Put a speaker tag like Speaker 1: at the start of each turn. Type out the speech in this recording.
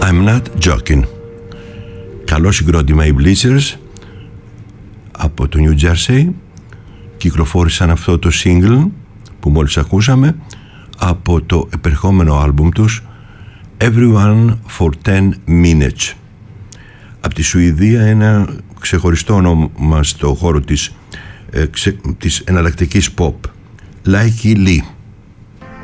Speaker 1: I'm not joking. Καλό συγκρότημα οι Bleachers από το New Jersey. Κυκλοφόρησαν αυτό το single που μόλις ακούσαμε από το επερχόμενο άλμπουμ τους Everyone for 10 Minutes. Από τη Σουηδία, ένα ξεχωριστό όνομα στο χώρο της εναλλακτικής pop, Lykke Li.